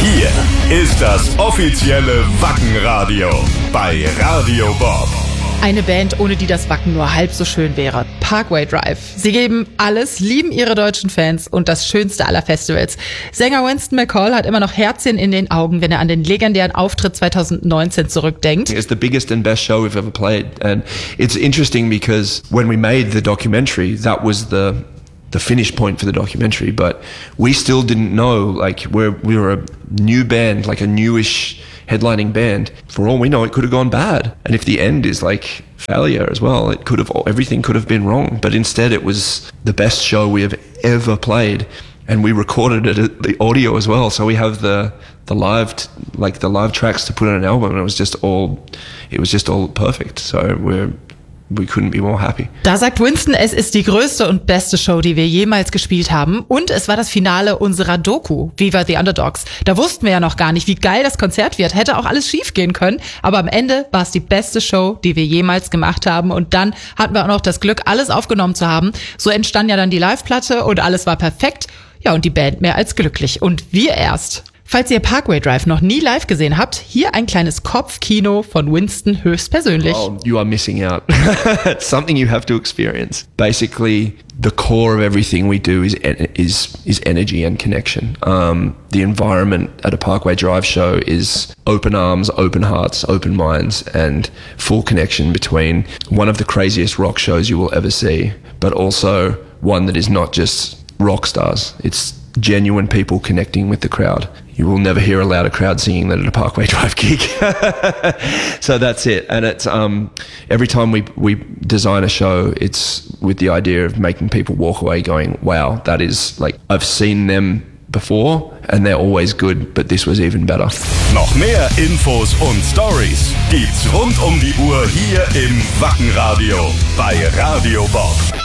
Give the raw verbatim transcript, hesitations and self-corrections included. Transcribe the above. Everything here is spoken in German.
Hier ist das offizielle Wacken-Radio bei Radio Bob. Eine Band, ohne die das Wacken nur halb so schön wäre. Parkway Drive. Sie geben alles, lieben ihre deutschen Fans und das schönste aller Festivals. Sänger Winston McCall hat immer noch Herzchen in den Augen, wenn er an den legendären Auftritt zwanzig neunzehn zurückdenkt. It's the biggest and best show we've ever played. And it's interesting because when we made the documentary, that was the the finish point for the documentary, but we still didn't know, like we're we were a new band, like a newish headlining band. For all we know, it could have gone bad. And if the end is like failure as well, it could have, everything could have been wrong. But instead it was the best show we have ever played. And we recorded it, the audio as well. So we have the, the live, t- like the live tracks to put on an album. And it was just all, it was just all perfect. So we're, we couldn't be more happy. Da sagt Winston, es ist die größte und beste Show, die wir jemals gespielt haben. Und es war das Finale unserer Doku, Viva the Underdogs. Da wussten wir ja noch gar nicht, wie geil das Konzert wird. Hätte auch alles schief gehen können. Aber am Ende war es die beste Show, die wir jemals gemacht haben. Und dann hatten wir auch noch das Glück, alles aufgenommen zu haben. So entstand ja dann die Live-Platte und alles war perfekt. Ja, und die Band mehr als glücklich. Und wir erst. Falls ihr Parkway Drive noch nie live gesehen habt, hier ein kleines Kopfkino von Winston höchstpersönlich. Oh, you are missing out. It's something you have to experience. Basically, the core of everything we do is is is energy and connection. Um, the environment at a Parkway Drive show is open arms, open hearts, open minds, and full connection between one of the craziest rock shows you will ever see, but also one that is not just rock stars. It's genuine people connecting with the crowd. You will never hear a louder crowd singing than at a Parkway Drive gig. So that's it. And it's um, every time we we design a show, it's with the idea of making people walk away going, wow, that is like, I've seen them before and they're always good, but this was even better. Noch mehr Infos und Stories gibt's rund um die Uhr hier im Wacken-Radio bei Radio Bob.